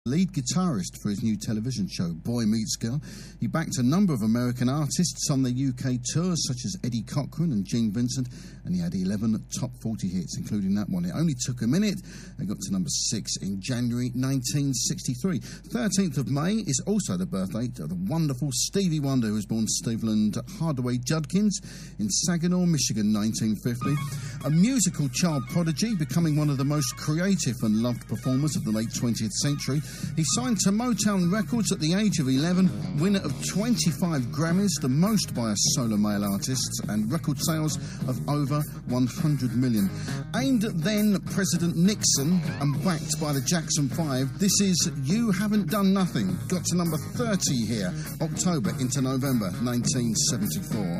lead guitarist for his new television show, Boy Meets Girl. He backed a number of American artists on their UK tours, such as Eddie Cochran and Gene Vincent, and he had 11 top 40 hits, including that one. It only took a minute and got to number 6 in January 1963. 13th of May is also the birthday of the wonderful Stevie Wonder, who was born Steveland Hardaway Judkins in Saginaw, Michigan, 1950. A musical child prodigy, becoming one of the most creative and loved performers of the late 20th century. He signed to Motown Records at the age of 11, winner of 25 Grammys, the most by a solo male artist, and record sales of over 100 million. Aimed at then President Nixon and backed by the Jackson 5, this is You Haven't Done Nothing. Got to number 30 here, October into November 1974.